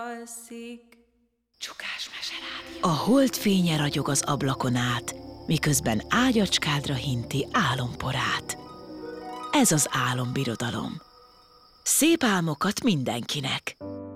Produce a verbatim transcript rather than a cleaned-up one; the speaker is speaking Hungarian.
alszik. Csukás meserádió. A hold fénye ragyog az ablakon át, miközben ágyacskádra hinti álomporát. Ez az álombirodalom. Szép álmokat mindenkinek!